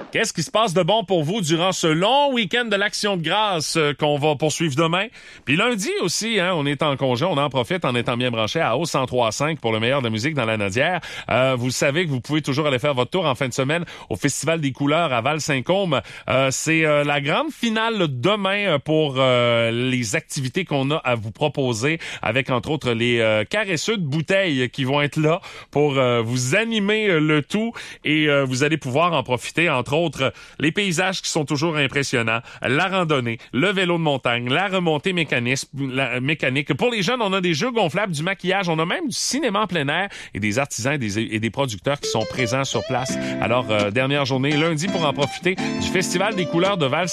Qu'est-ce qui se passe de bon pour vous durant ce long week-end de l'Action de grâce qu'on va poursuivre demain? Puis lundi aussi, on est en congé, on en profite en étant bien branché à Hausse 103.5 pour le meilleur de la musique dans la Nodière. Vous savez que vous pouvez toujours aller faire votre tour en fin de semaine au Festival des couleurs à Val-Saint-Côme. C'est la grande finale demain pour les activités qu'on a à vous proposer avec entre autres les caresseux de bouteilles qui vont être là pour vous animer le tout et vous allez pouvoir en profiter entre autres les paysages qui sont toujours impressionnants, la randonnée, le vélo de montagne, la remontée mécanique. Pour les jeunes, on a des jeux gonflables, du maquillage, on a même du cinéma en plein air et des artisans et des producteurs qui sont présents sur place. Alors, dernière journée, lundi, pour en profiter du Festival des couleurs de Val